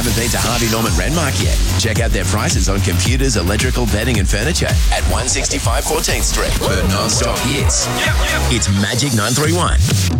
Haven't been to Harvey Norman Renmark yet? Check out their prices on computers, electrical, bedding and furniture at 165 14th Street for non-stop hits. It's Magic 931.